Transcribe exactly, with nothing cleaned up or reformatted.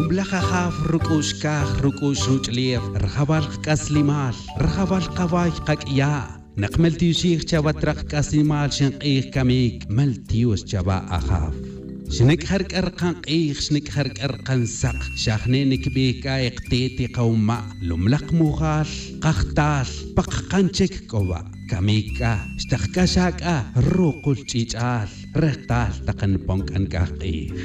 لملا خاف ركوش كاخ ركوش روجليف رخبال كاسليمال رخبال قواي قاقيا نقمل تيوشيخ شابات رخ كاسليمال شنقيخ كميك مل تيوش شابا أخاف شنك خرق أرقان قيخ شنك خرق أرقان سق شاخنينك بيكا يقتيتي قوما لملق مغال قختال بققانشك قوا كميكا اشتخكا شاكا الروقل تيجال رختال تقن بونك أنكا قيخ